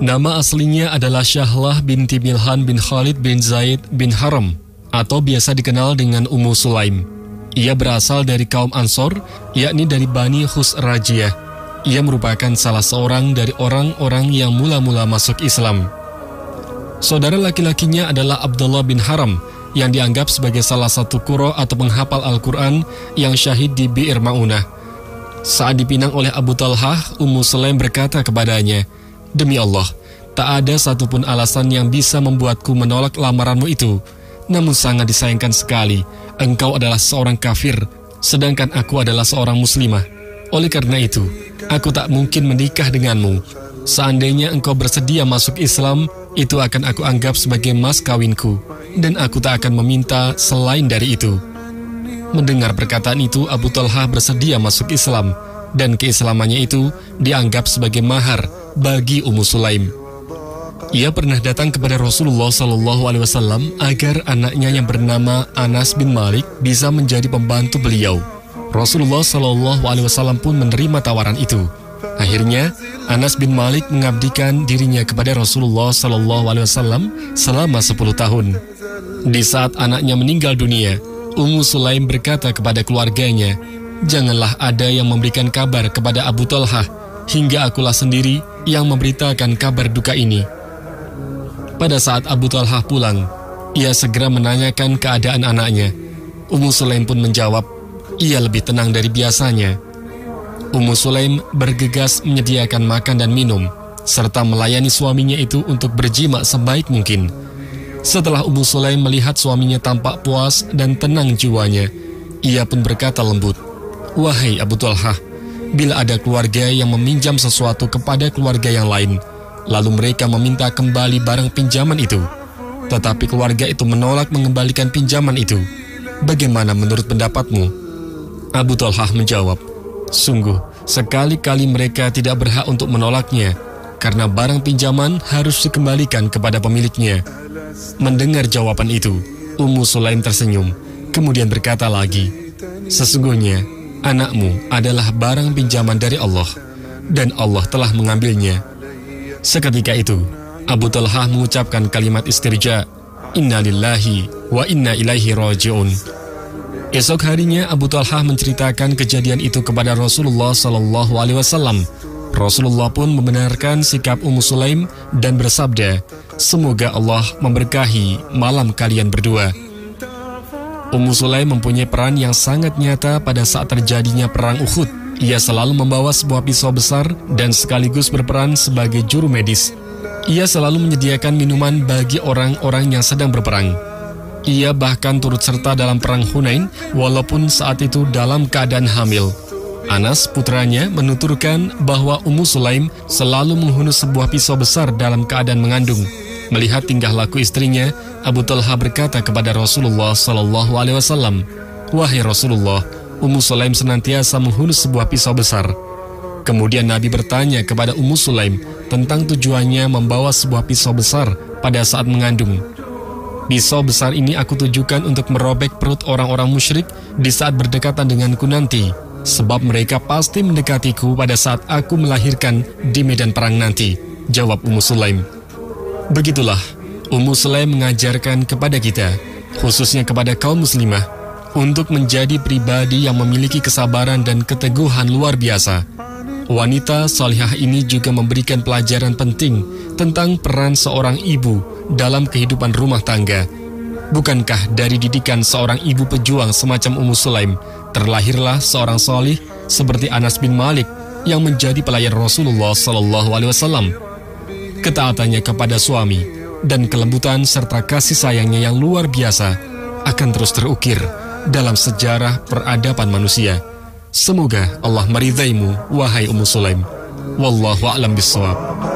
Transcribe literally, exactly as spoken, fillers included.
Nama aslinya adalah Syahlah binti Milhan bin Khalid bin Zaid bin Haram, atau biasa dikenal dengan Ummu Sulaim. Ia berasal dari kaum Ansor, yakni dari Bani Khusrajiyah. Ia merupakan salah seorang dari orang-orang yang mula-mula masuk Islam. Saudara laki-lakinya adalah Abdullah bin Haram, yang dianggap sebagai salah satu qurra atau penghafal Al-Quran yang syahid di Bi'r Ma'unah. Saat dipinang oleh Abu Talhah, Ummu Sulaim berkata kepadanya, "Demi Allah, tak ada satupun alasan yang bisa membuatku menolak lamaranmu itu. Namun sangat disayangkan sekali, engkau adalah seorang kafir, sedangkan aku adalah seorang muslimah. Oleh karena itu, aku tak mungkin menikah denganmu. Seandainya engkau bersedia masuk Islam, itu akan aku anggap sebagai mas kawinku, dan aku tak akan meminta selain dari itu." Mendengar perkataan itu, Abu Talhah bersedia masuk Islam, dan keislamannya itu dianggap sebagai mahar bagi Ummu Sulaim. Ia pernah datang kepada Rasulullah Shallallahu Alaihi Wasallam agar anaknya yang bernama Anas bin Malik bisa menjadi pembantu beliau. Rasulullah Shallallahu Alaihi Wasallam pun menerima tawaran itu. Akhirnya, Anas bin Malik mengabdikan dirinya kepada Rasulullah Shallallahu Alaihi Wasallam selama sepuluh tahun. Di saat anaknya meninggal dunia, Ummu Sulaim berkata kepada keluarganya, "Janganlah ada yang memberikan kabar kepada Abu Talhah, hingga akulah sendiri yang memberitakan kabar duka ini." Pada saat Abu Talhah pulang, ia segera menanyakan keadaan anaknya. Ummu Sulaim pun menjawab, "Ia lebih tenang dari biasanya." Ummu Sulaim bergegas menyediakan makan dan minum, serta melayani suaminya itu untuk berjima sebaik mungkin. Setelah Ummu Sulaim melihat suaminya tampak puas dan tenang jiwanya, ia pun berkata lembut, "Wahai Abu Talhah, bila ada keluarga yang meminjam sesuatu kepada keluarga yang lain, lalu mereka meminta kembali barang pinjaman itu, tetapi keluarga itu menolak mengembalikan pinjaman itu, bagaimana menurut pendapatmu?" Abu Talhah menjawab, "Sungguh, sekali-kali mereka tidak berhak untuk menolaknya, karena barang pinjaman harus dikembalikan kepada pemiliknya." Mendengar jawaban itu, Ummu Sulaim tersenyum, kemudian berkata lagi, "Sesungguhnya, anakmu adalah barang pinjaman dari Allah, dan Allah telah mengambilnya." Seketika itu, Abu Talhah mengucapkan kalimat istirja, "Inna lillahi wa inna ilaihi raji'un." Esok harinya, Abu Talhah menceritakan kejadian itu kepada Rasulullah Shallallahu Alaihi Wasallam. Rasulullah pun membenarkan sikap Ummu Sulaim dan bersabda, "Semoga Allah memberkahi malam kalian berdua." Ummu Sulaim mempunyai peran yang sangat nyata pada saat terjadinya perang Uhud. Ia selalu membawa sebuah pisau besar dan sekaligus berperan sebagai juru medis. Ia selalu menyediakan minuman bagi orang-orang yang sedang berperang. Ia bahkan turut serta dalam perang Hunain, walaupun saat itu dalam keadaan hamil. Anas, putranya, menuturkan bahwa Ummu Sulaim selalu menghunus sebuah pisau besar dalam keadaan mengandung. Melihat tingkah laku istrinya, Abu Talhah berkata kepada Rasulullah Shallallahu Alaihi Wasallam, "Wahai Rasulullah, Ummu Sulaim senantiasa menghunus sebuah pisau besar." Kemudian Nabi bertanya kepada Ummu Sulaim tentang tujuannya membawa sebuah pisau besar pada saat mengandung. "Pisau besar ini aku tujukan untuk merobek perut orang-orang musyrik di saat berdekatan denganku nanti, sebab mereka pasti mendekatiku pada saat aku melahirkan di medan perang nanti," jawab Ummu Sulaim. Begitulah, Ummu Sulaim mengajarkan kepada kita, khususnya kepada kaum muslimah, untuk menjadi pribadi yang memiliki kesabaran dan keteguhan luar biasa. Wanita salihah ini juga memberikan pelajaran penting tentang peran seorang ibu dalam kehidupan rumah tangga. Bukankah dari didikan seorang ibu pejuang semacam Ummu Sulaim, terlahirlah seorang salih seperti Anas bin Malik yang menjadi pelayan Rasulullah Shallallahu Alaihi Wasallam. Ketaatannya kepada suami dan kelembutan serta kasih sayangnya yang luar biasa akan terus terukir dalam sejarah peradaban manusia. Semoga Allah meridaimu, wahai Ummu Sulaim. Wallahu a'lam bishawab.